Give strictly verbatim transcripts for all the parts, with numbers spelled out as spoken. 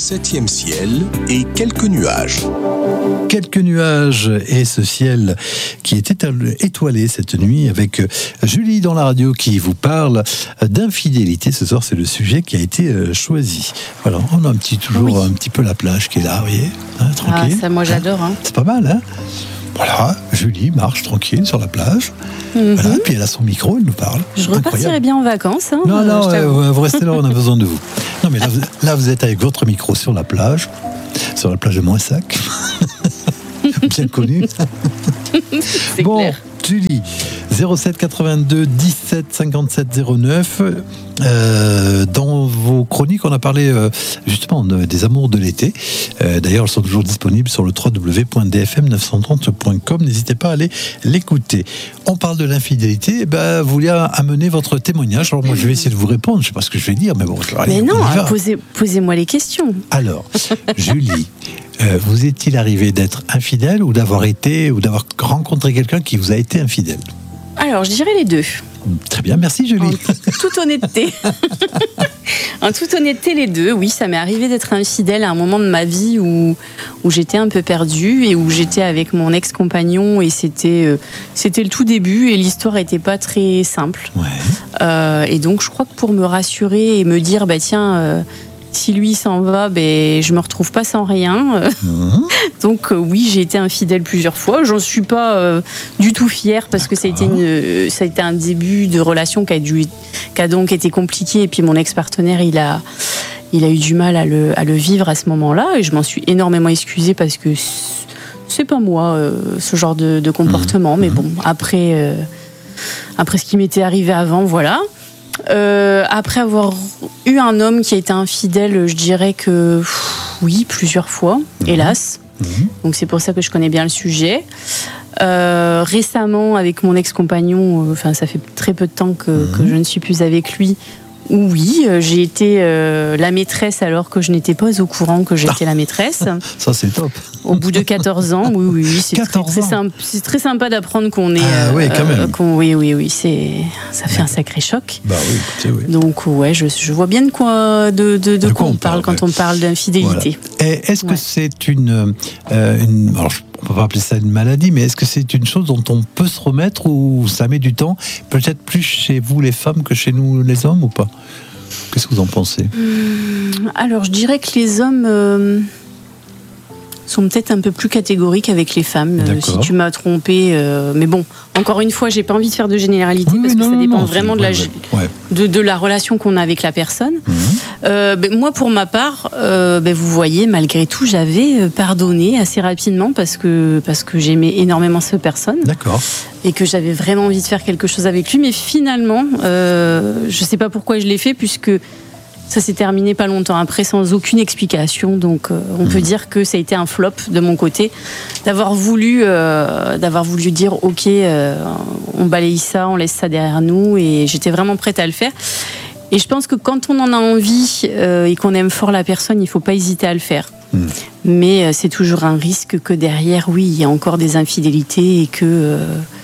septième ciel et quelques nuages. Quelques nuages et ce ciel qui est étoilé cette nuit avec Julie dans la radio qui vous parle d'infidélité. Ce soir, c'est le sujet qui a été choisi. Voilà, on a un petit, toujours oui. un petit peu la plage qui est là, vous voyez, hein, tranquille. Ah, ça, moi j'adore. Hein. C'est pas mal, hein. Voilà, Julie marche tranquille sur la plage. Mm-hmm. Voilà, puis elle a son micro, elle nous parle. Je Incroyable. repartirai bien en vacances. Hein, non, non, euh, vous restez là, on a besoin de vous. Non, mais là, vous, là, vous êtes avec votre micro sur la plage, sur la plage de Moissac. Bien connu. C'est bon, clair. Julie, zéro sept quatre-vingt-deux dix-sept cinquante-sept zéro neuf. Euh, dans vos chroniques, on a parlé euh, justement de, des amours de l'été. Euh, d'ailleurs, elles sont toujours disponibles sur le w w w point d f m neuf cent trente point com. N'hésitez pas à aller l'écouter. On parle de l'infidélité. Ben, vous voulez amener votre témoignage. Alors moi, je vais essayer de vous répondre. Je ne sais pas ce que je vais dire, mais bon. Allez, mais non, posez, posez-moi les questions. Alors, Julie. Euh, vous est-il arrivé d'être infidèle ou d'avoir été ou d'avoir rencontré quelqu'un qui vous a été infidèle? Alors, je dirais les deux. Très bien, merci Julie. En toute honnêteté. En toute honnêteté, les deux. Oui, ça m'est arrivé d'être infidèle à un moment de ma vie où, où j'étais un peu perdue et où j'étais avec mon ex-compagnon et c'était, euh, c'était le tout début et l'histoire n'était pas très simple. Ouais. Euh, et donc, je crois que pour me rassurer et me dire, bah tiens... Euh, si lui s'en va, ben, je me retrouve pas sans rien. Mmh. Donc euh, oui, j'ai été infidèle plusieurs fois. J'en suis pas euh, du tout fière parce D'accord. que ça a été une, ça a été un début de relation qui a, dû, qui a donc été compliqué. Et puis mon ex-partenaire, il a, il a eu du mal à le, à le vivre à ce moment-là. Et je m'en suis énormément excusée parce que c'est pas moi euh, ce genre de, de comportement. Mmh. Mais bon, après, euh, après ce qui m'était arrivé avant, voilà. Euh, après avoir eu un homme qui a été infidèle, je dirais que pff, oui, plusieurs fois, mmh. hélas. Mmh. Donc c'est pour ça que je connais bien le sujet. Euh, récemment, avec mon ex-compagnon, enfin euh, ça fait très peu de temps que, mmh. que je ne suis plus avec lui. Oui, j'ai été euh, la maîtresse alors que je n'étais pas au courant que j'étais la maîtresse. Ça, c'est top. Au bout de quatorze ans, oui, oui, oui c'est, très, très sympa, c'est très sympa d'apprendre qu'on est... Ah, euh, oui, quand même. Euh, qu'on, oui, oui, oui, c'est, ça fait un sacré choc. Bah oui, écoutez, oui. Donc, ouais, je, je vois bien de quoi, de, de, de, de quoi on parle, parle quand ouais. on parle d'infidélité. Voilà. Et est-ce que ouais. c'est une... Euh, une alors, on ne peut pas appeler ça une maladie, mais est-ce que c'est une chose dont on peut se remettre ou ça met du temps? Peut-être plus chez vous les femmes que chez nous les hommes ou pas? Qu'est-ce que vous en pensez? Alors, je dirais que les hommes euh, sont peut-être un peu plus catégoriques avec les femmes. Euh, si tu m'as trompé, euh, mais bon, encore une fois, j'ai pas envie de faire de généralité oui, parce non, que ça non, dépend non, vraiment de la, ouais, ouais. De, de la relation qu'on a avec la personne. Mmh. Euh, ben, moi, pour ma part, euh, ben, vous voyez, malgré tout, j'avais pardonné assez rapidement parce que, parce que j'aimais énormément cette personne. D'accord. Et que j'avais vraiment envie de faire quelque chose avec lui. Mais finalement, euh, je ne sais pas pourquoi je l'ai fait, puisque ça s'est terminé pas longtemps après, sans aucune explication. Donc, euh, on mmh. peut dire que ça a été un flop de mon côté, d'avoir voulu, euh, d'avoir voulu dire, OK, euh, on balaye ça, on laisse ça derrière nous. Et j'étais vraiment prête à le faire. Et je pense que quand on en a envie euh, et qu'on aime fort la personne, il ne faut pas hésiter à le faire. Mmh. Mais euh, c'est toujours un risque que derrière, oui, il y a encore des infidélités et que euh,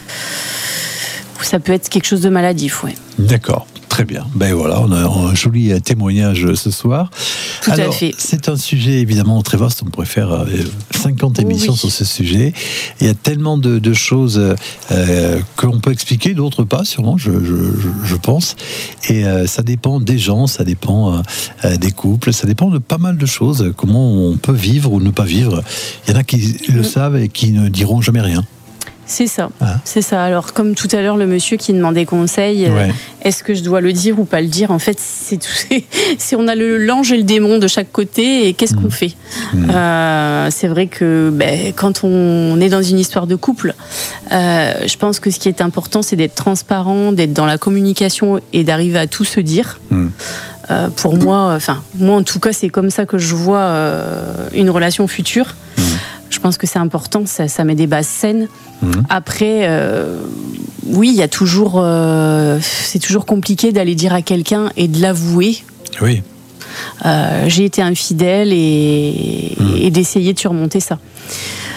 ça peut être quelque chose de maladif. Ouais. D'accord. Très bien. Ben voilà, on a un joli témoignage ce soir. Tout Alors, à fait. C'est un sujet évidemment très vaste. On pourrait faire cinquante émissions oui. sur ce sujet. Il y a tellement de, de choses euh, que l'on peut expliquer, d'autres pas, sûrement, je, je, je pense. Et euh, ça dépend des gens, ça dépend euh, des couples, ça dépend de pas mal de choses. Comment on peut vivre ou ne pas vivre. Il y en a qui le savent et qui ne diront jamais rien. C'est ça, ah. c'est ça. Alors, comme tout à l'heure, le monsieur qui demandait conseil, ouais. euh, est-ce que je dois le dire ou pas le dire? En fait, c'est tout. C'est, c'est, on a le, l'ange et le démon de chaque côté, et qu'est-ce mmh. qu'on fait mmh. euh, C'est vrai que ben, quand on est dans une histoire de couple, euh, je pense que ce qui est important, c'est d'être transparent, d'être dans la communication et d'arriver à tout se dire. Mmh. Euh, pour moi, enfin, moi en tout cas, c'est comme ça que je vois euh, une relation future. Mmh. Je pense que c'est important, ça, ça met des bases saines. Mmh. Après, euh, oui, il y a toujours, euh, c'est toujours compliqué d'aller dire à quelqu'un et de l'avouer. Oui. Euh, j'ai été infidèle et, mmh. et d'essayer de surmonter ça.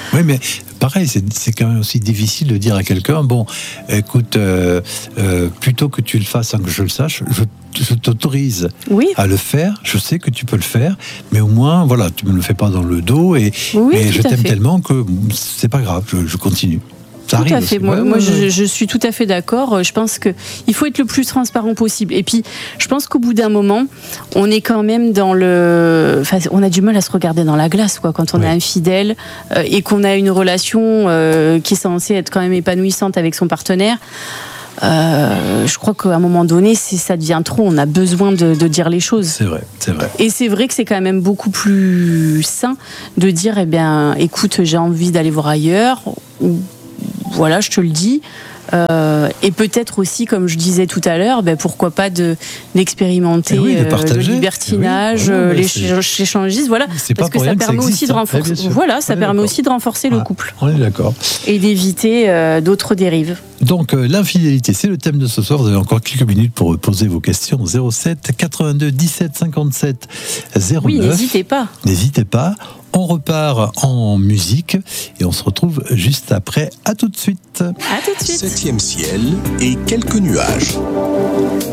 Oui, mais pareil, c'est, c'est quand même aussi difficile de dire à quelqu'un, bon, écoute, euh, euh, plutôt que tu le fasses sans que je le sache, je, je t'autorise oui. à le faire, je sais que tu peux le faire, mais au moins, voilà, tu me le fais pas dans le dos, et, oui, et je t'aime fait. tellement que c'est pas grave, je, je continue. Ça tout arrive à fait. aussi. Moi, ouais, moi ouais. je, je suis tout à fait d'accord. Je pense que il faut être le plus transparent possible. Et puis, je pense qu'au bout d'un moment, on est quand même dans le. Enfin, on a du mal à se regarder dans la glace, quoi, quand on Ouais. est infidèle euh, et qu'on a une relation euh, qui est censée être quand même épanouissante avec son partenaire. Euh, je crois qu'à un moment donné, c'est, ça devient trop. On a besoin de, de dire les choses. C'est vrai, c'est vrai. Et c'est vrai que c'est quand même beaucoup plus sain de dire, eh bien, écoute, j'ai envie d'aller voir ailleurs. Voilà, je te le dis. Euh, et peut-être aussi, comme je disais tout à l'heure, ben pourquoi pas de d'expérimenter eh oui, de partager. euh, le libertinage, Eh oui, oui, l'échange, l'échangisme, voilà, c'est parce pas que pour ça rien que ça permet aussi existe, de hein. renforcer, Eh bien sûr. voilà, ça On est permet d'accord. aussi de renforcer Ah, le couple on est d'accord. et d'éviter euh, d'autres dérives. Donc, euh, l'infidélité, c'est le thème de ce soir. Vous avez encore quelques minutes pour poser vos questions. zéro sept quatre-vingt-deux dix-sept cinquante-sept zéro neuf. Oui, n'hésitez pas. N'hésitez pas. On repart en musique et on se retrouve juste après. À tout de suite. À tout de suite. Septième ciel et quelques nuages.